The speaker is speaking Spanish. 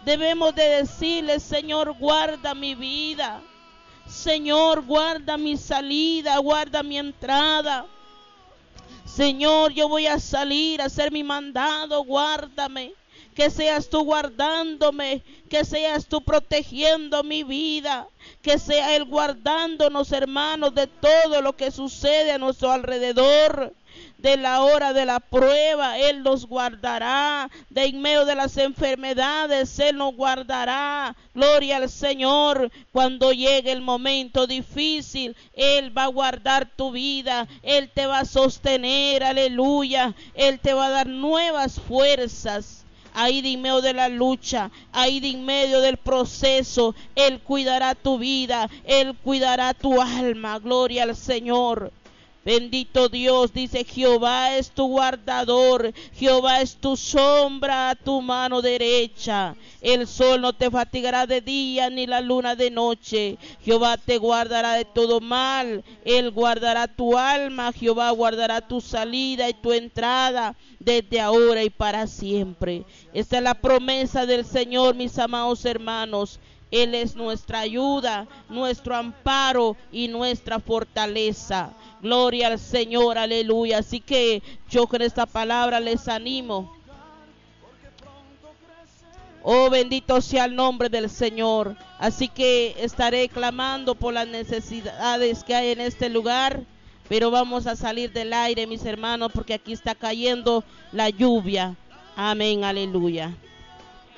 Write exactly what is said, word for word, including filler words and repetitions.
Debemos de decirle: Señor, guarda mi vida. Señor, guarda mi salida, guarda mi entrada. Señor, yo voy a salir a hacer mi mandado, guárdame. Que seas tú guardándome, que seas tú protegiendo mi vida, que sea Él guardándonos, hermanos, de todo lo que sucede a nuestro alrededor. De la hora de la prueba, Él nos guardará. De en medio de las enfermedades, Él nos guardará. Gloria al Señor. Cuando llegue el momento difícil, Él va a guardar tu vida. Él te va a sostener, aleluya. Él te va a dar nuevas fuerzas. Ahí de en medio de la lucha, ahí de en medio del proceso, Él cuidará tu vida, Él cuidará tu alma. Gloria al Señor. Bendito Dios, dice: Jehová es tu guardador, Jehová es tu sombra a tu mano derecha. El sol no te fatigará de día, ni la luna de noche. Jehová te guardará de todo mal, Él guardará tu alma. Jehová guardará tu salida y tu entrada, desde ahora y para siempre. Esta es la promesa del Señor, mis amados hermanos. Él es nuestra ayuda, nuestro amparo y nuestra fortaleza. Gloria al Señor, aleluya. Así que yo con esta palabra les animo. Oh, bendito sea el nombre del Señor. Así que estaré clamando por las necesidades que hay en este lugar. Pero vamos a salir del aire, mis hermanos, porque aquí está cayendo la lluvia. Amén, aleluya.